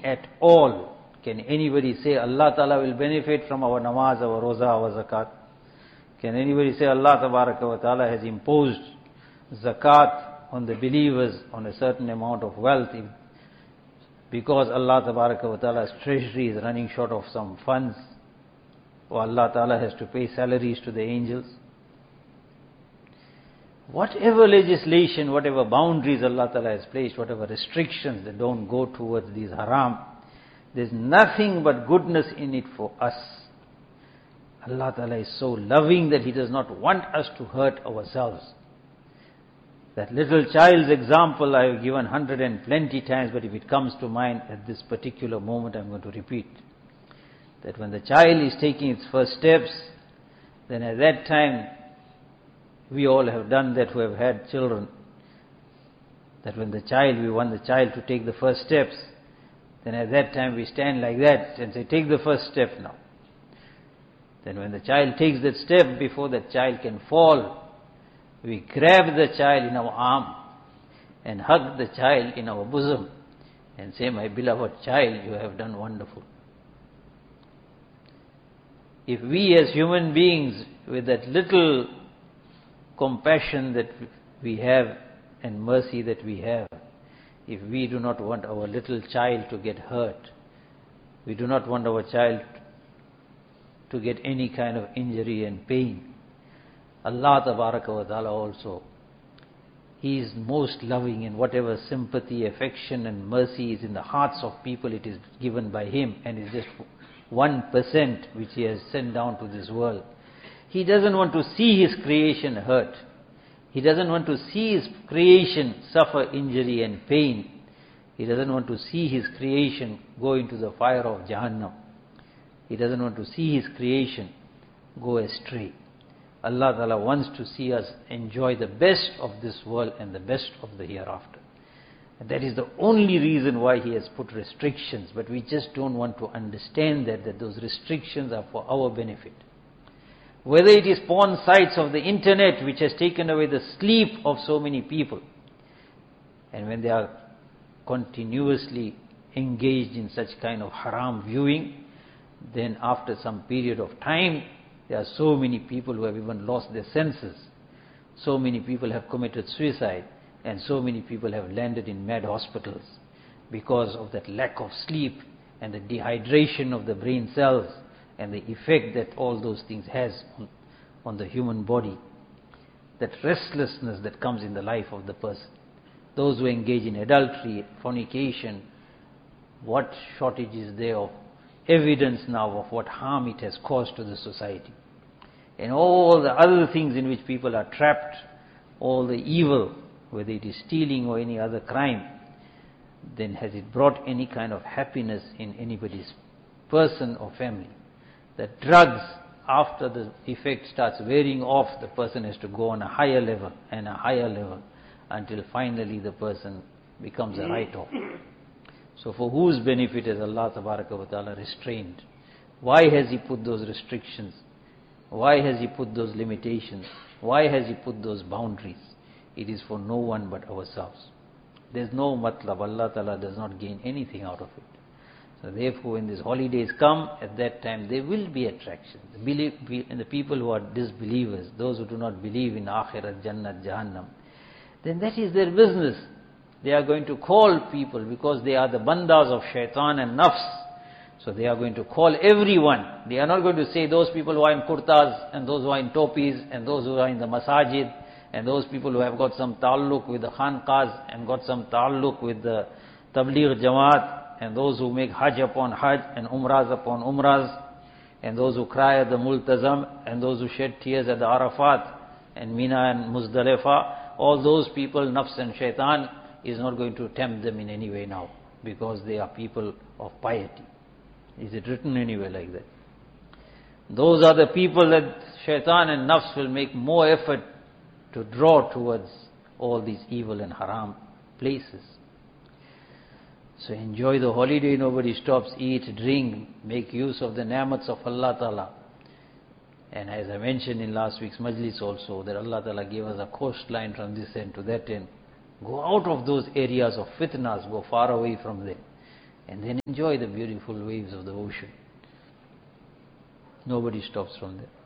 anything at all. Can anybody say Allah Ta'ala will benefit from our namaz, our roza, our zakat? Can anybody say Allah Ta'ala has imposed zakat on the believers on a certain amount of wealth because Allah Ta'ala's treasury is running short of some funds, or Allah Ta'ala has to pay salaries to the angels? Whatever legislation, whatever boundaries Allah Ta'ala has placed, whatever restrictions that don't go towards these haram, there's nothing but goodness in it for us. Allah Ta'ala is so loving that He does not want us to hurt ourselves. That little child's example I have given 120 times, but if it comes to mind at this particular moment, I'm going to repeat. That when the child is taking its first steps, then at that time, we all have done that who have had children. That when we want the child to take the first steps, then at that time we stand like that and say, take the first step now. Then when the child takes that step, before that child can fall, we grab the child in our arm and hug the child in our bosom and say, my beloved child, you have done wonderful. If we as human beings, with that little compassion that we have and mercy that we have, if we do not want our little child to get hurt, we do not want our child to get any kind of injury and pain, Allah Ta'ala also, He is most loving, and whatever sympathy, affection and mercy is in the hearts of people, it is given by Him, and is just 1% which He has sent down to this world. He doesn't want to see His creation hurt. He doesn't want to see His creation suffer injury and pain. He doesn't want to see His creation go into the fire of Jahannam. He doesn't want to see His creation go astray. Allah Ta'ala wants to see us enjoy the best of this world and the best of the hereafter. And that is the only reason why He has put restrictions, but we just don't want to understand that those restrictions are for our benefit. Whether it is porn sites of the internet which has taken away the sleep of so many people, and when they are continuously engaged in such kind of haram viewing, then after some period of time, there are so many people who have even lost their senses. So many people have committed suicide, and so many people have landed in mad hospitals because of that lack of sleep and the dehydration of the brain cells and the effect that all those things has on the human body. That restlessness that comes in the life of the person. Those who engage in adultery, fornication, what shortage is there of evidence now of what harm it has caused to the society. And all the other things in which people are trapped, all the evil, whether it is stealing or any other crime, then has it brought any kind of happiness in anybody's person or family? That drugs, after the effect starts wearing off, the person has to go on a higher level and a higher level until finally the person becomes a write-off. So for whose benefit has Allah Ta'ala restrained? Why has He put those restrictions? Why has He put those limitations? Why has He put those boundaries? It is for no one but ourselves. There's no matlab. Allah Ta'ala does not gain anything out of it. So therefore, when these holidays come, at that time there will be attraction. And the people who are disbelievers, those who do not believe in Akhirat, Jannat, Jahannam, then that is their business. They are going to call people because they are the bandas of shaitan and nafs. So they are going to call everyone. They are not going to say those people who are in kurtas and those who are in topis and those who are in the masajid and those people who have got some ta'alluq with the khanqahs and got some ta'alluq with the tabligh jamaat, and those who make hajj upon hajj and umrahs upon umrahs, and those who cry at the multazam, and those who shed tears at the Arafat and Mina and Muzdalifah, all those people, nafs and shaitan, is not going to tempt them in any way now, because they are people of piety. Is it written anywhere like that? Those are the people that shaitan and nafs will make more effort to draw towards all these evil and haram places. So enjoy the holiday, nobody stops, eat, drink, make use of the ni'mats of Allah Ta'ala. And as I mentioned in last week's majlis also, that Allah Ta'ala gave us a coastline from this end to that end. Go out of those areas of fitnas, go far away from them. and then enjoy the beautiful waves of the ocean. Nobody stops from there.